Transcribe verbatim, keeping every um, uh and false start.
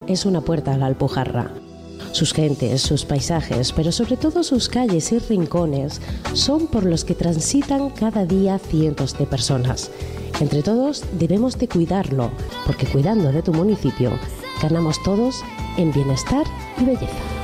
es una puerta a la Alpujarra. Sus gentes, sus paisajes, pero sobre todo sus calles y rincones son por los que transitan cada día cientos de personas. Entre todos debemos de cuidarlo, porque cuidando de tu municipio, ganamos todos en bienestar y belleza.